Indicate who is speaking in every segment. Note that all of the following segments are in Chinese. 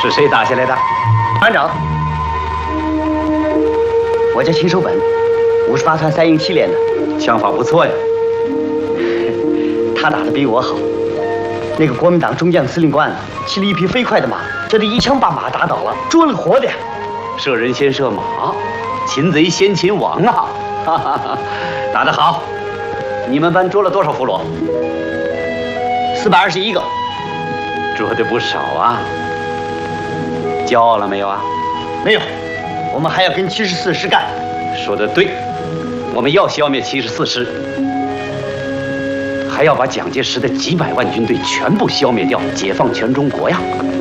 Speaker 1: 是谁打下来的？
Speaker 2: 团长，我叫秦守本，58团3营7连的，
Speaker 1: 枪法不错呀。
Speaker 2: 他打得比我好。那个国民党中将司令官骑了一匹飞快的马，这里一枪把马打倒了，捉了活的。
Speaker 1: 射人先射马，擒贼先擒王啊！哈哈哈，打得好！你们班捉了多少俘虏
Speaker 2: ？421个，
Speaker 1: 捉的不少啊。骄傲了没有啊？
Speaker 2: 没有，我们还要跟74师干。
Speaker 1: 说得对，我们要消灭74师，还要把蒋介石的几百万军队全部消灭掉，解放全中国呀！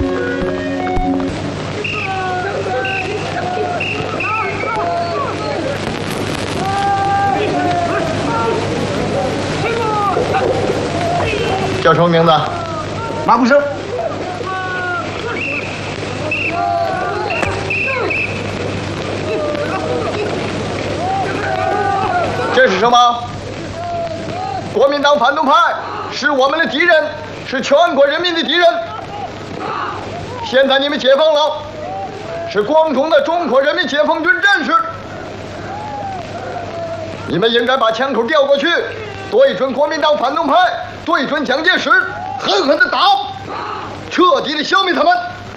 Speaker 3: 叫什么名字？
Speaker 2: 马步生。
Speaker 3: 这是什么？国民党反动派是我们的敌人，是全国人民的敌人。现在你们解放了，是光荣的中国人民解放军战士。你们应该把枪口调过去，对准国民党反动派，对准蒋介石，狠狠地打，彻底地消灭他们。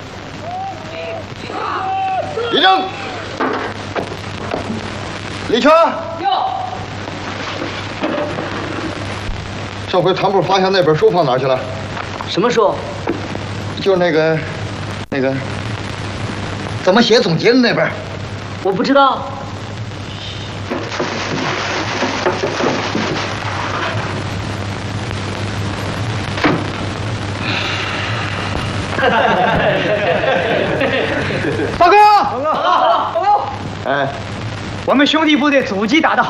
Speaker 3: 立正。李全。上回团部发现那本书放哪儿去了？
Speaker 2: 什么书？
Speaker 3: 就是那个，怎么写总结的那本。
Speaker 2: 我不知道。
Speaker 4: 报告！报告！
Speaker 3: 哎，
Speaker 4: 我们兄弟部队阻击打得好。